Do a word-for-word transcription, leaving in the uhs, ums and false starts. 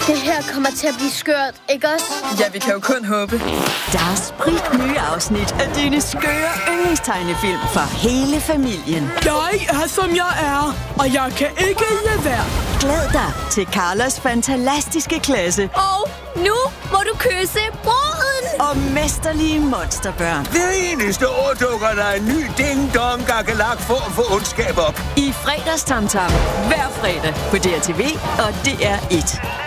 Det her kommer til at blive skørt, ikke også? Ja, vi kan jo kun håbe. Der er sprit nye afsnit af dine skøre yndlingstegnefilm for hele familien. Jeg er, som jeg er, og jeg kan ikke lade være. Glæd dig til Carlas fantastiske klasse. Og nu må du kysse bruden. Og mesterlige monsterbørn. Hver eneste år dukker der en ny ding-dong gakkelak form for ondskab op. I fredagstamtam hver fredag på D R T V og D R et.